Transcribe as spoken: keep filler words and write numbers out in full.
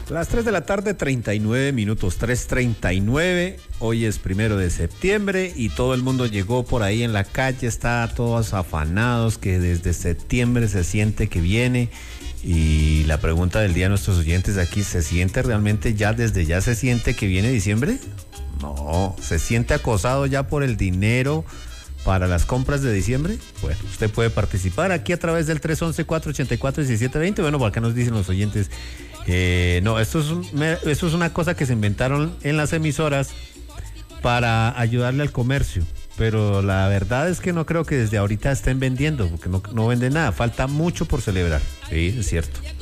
Las tres de la tarde, treinta y nueve minutos, tres treinta y nueve. Hoy es primero de septiembre y todo el mundo llegó por ahí en la calle, está todos afanados, que desde septiembre se siente que viene. Y la pregunta del día a nuestros oyentes aquí, ¿se siente realmente ya, desde ya se siente que viene diciembre? No, ¿se siente acosado ya por el dinero para las compras de diciembre? Bueno, usted puede participar aquí a través del tres once, cuatrocientos ochenta y cuatro, diecisiete veinte. Bueno, por acá nos dicen los oyentes, eh, no, esto es, un, esto es una cosa que se inventaron en las emisoras para ayudarle al comercio, pero la verdad es que no creo que desde ahorita estén vendiendo, porque no, no venden nada, falta mucho por celebrar, sí, es cierto.